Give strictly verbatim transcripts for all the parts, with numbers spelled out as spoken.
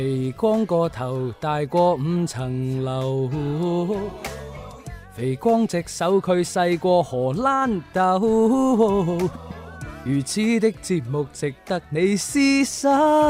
肥光個頭大過五層樓，肥光隻手佢細過荷蘭豆，如此的節目值得你廝守。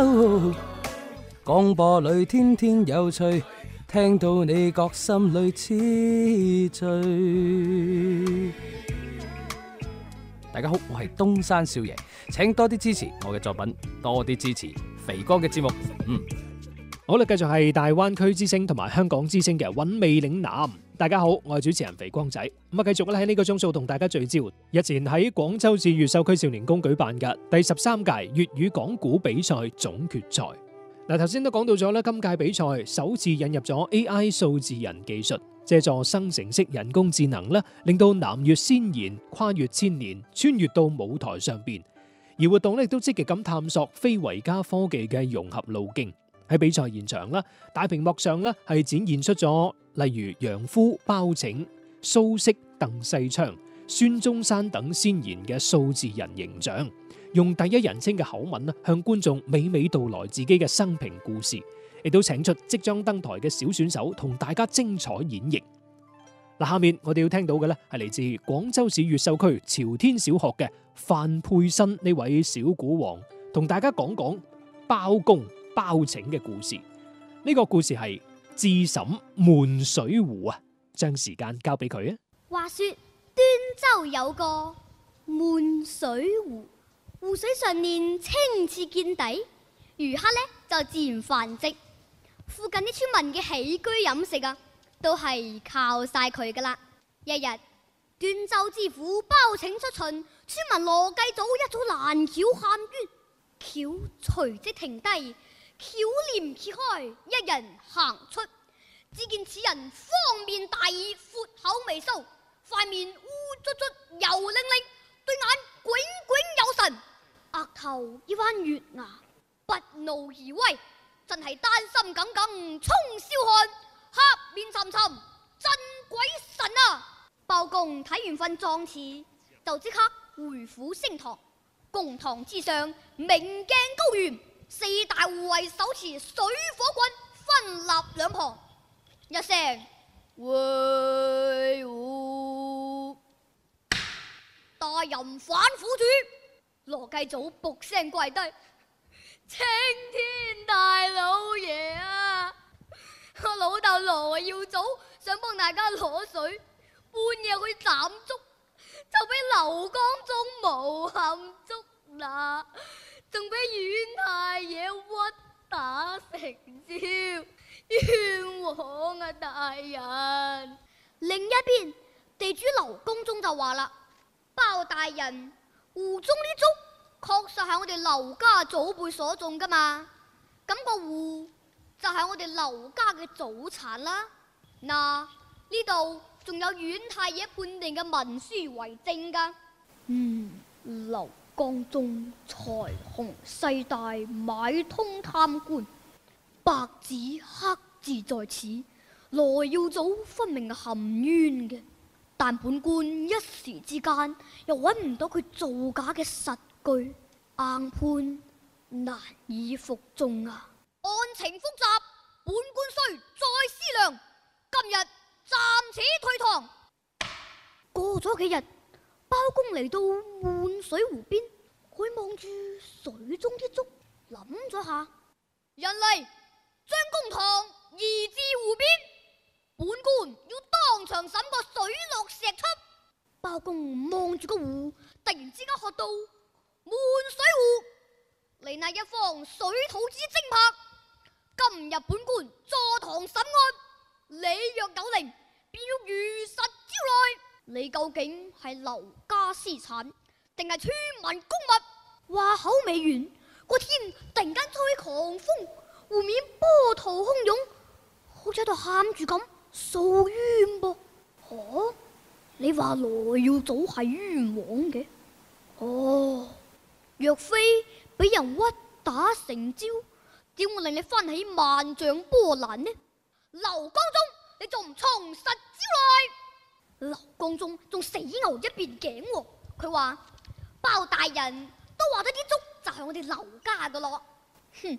廣播裏天天有趣，聽到你覺心裏痴醉。大家好，我係東山少爺，請多啲支持我嘅作品，多啲支持肥哥嘅節目。嗯， 好啦，繼續係大灣區之聲同埋香港之聲嘅韻味嶺南。大家好，我係主持人肥光仔。咁啊，繼續咧喺呢個鐘數同大家聚焦日前喺廣州市越秀區少年宮舉辦嘅第十三屆粵語講古比賽總決賽。嗱，頭先都講到咗咧，今屆比賽首次引入咗 A I 數字人技術。借助生成式人工智能咧，令到南粵先賢跨越千年，穿越到舞台上邊。而活動咧亦都積極咁探索非遺加科技嘅融合路徑。喺比賽現場啦，大屏幕上咧係展現出咗例如楊夫、包拯、蘇軾、鄧世昌、孫中山等先賢嘅數字人形象，用第一人稱嘅口吻咧向觀眾娓娓道來自己嘅生平故事。亦都請出即將登台嘅小選手同大家精彩演繹。嗱，下面我哋要聽到嘅咧係嚟自廣州市越秀區朝天小學嘅范佩新呢位小古王，同大家講講包公包拯嘅故事。呢個故事係智嬸悶水湖啊，將時間交俾佢啊。 話說端州有個悶水湖，湖水上面清澈見底，魚蝦咧就自然繁殖。附近啲村民嘅起居飲食啊，都係靠晒佢噶啦。一日，端州知府包拯出巡，村民羅繼祖一早攔轎喊冤，轎隨即停低，轎簾揭開，一人行出。只見此人方面大耳，闊口微鬚，塊面烏卒卒，油靈靈，對眼炯炯有神，額頭一彎月牙，不怒而威。真係丹心耿耿，衝霄漢，黑面沉沉，真鬼神啊！包公睇完份狀詞，就即刻回府升堂。公堂之上，明鏡高懸，四大護衛手持水火棍，分立兩旁。一聲喂呼，大人反府主。羅繼祖卜聲跪低。青天大老爺啊，我老豆羅耀祖想幫大家攞水，半夜去斬竹，就俾劉江中誣陷捉拿，仲俾縣太爺屈打成招，冤枉啊大人！另一邊，地主劉公忠就話啦：包大人，湖中啲竹確實係我哋劉家祖輩所種噶嘛，咁個湖就係我哋劉家嘅祖產啦。嗱，呢度仲有縣太爺判定嘅文書為證噶。嗯，劉江忠財雄勢大，買通貪官，白紙黑字在此，羅耀祖分明係含冤嘅，但本官一時之間又揾唔到佢造假嘅實據，硬判難以服眾啊！案情複雜，本官需再思量，今日暫且退堂。過咗幾日，包公嚟到悶水湖邊，佢望住水中啲竹，諗咗下，人嚟將公堂移至湖邊，本官要當場審個水落石出。包公望住個湖，突然之間喝道：悶水湖，你那一方水土之精魄，今日本官坐堂審案，你若有靈，便要如實招來。你究竟係劉家私產，定係村民公物？話口未完，個天突然間吹狂風，湖面波濤洶湧，好似喺度喊住咁訴冤噃。哦，你話羅耀祖係冤枉嘅？哦，若非俾人屈打成招，點會令你翻起萬丈波瀾呢？劉江忠，你仲唔從實招來？劉江忠仲死牛一邊頸喎，佢話包大人都話咗啲竹就係我哋劉家噶咯。哼，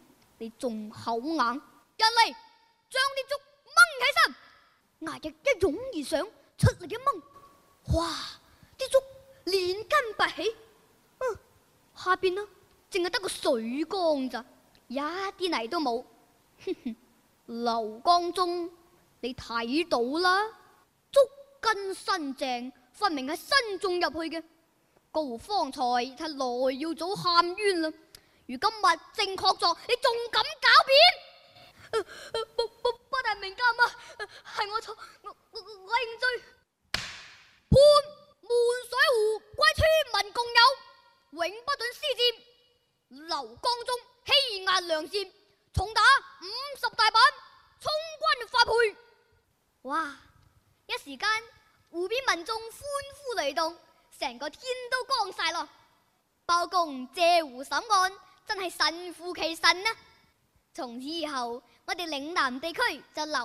你仲口硬，人嚟將啲竹掹起身，牙翼一擁而上，出嚟一掹，哇！啲竹連根拔起，嗯，下邊呢淨係得個水缸咋，一啲泥都冇。哼哼，劉光忠，你睇到啦，竹根新淨，分明係新種入去嘅。高方才睇來要早喊冤啦，如今物證確鑿，你仲敢狡辯？不不不大明監啊，係我錯，我我我認罪。判悶水湖歸村民共有，永不准私佔。劉光忠欺壓良善，重打五十大板，充軍發配。哇！一時間湖邊民眾歡呼雷動，成個天都光晒咯！包公借湖審案真係神乎其神啊！從此以後，我哋嶺南地區就留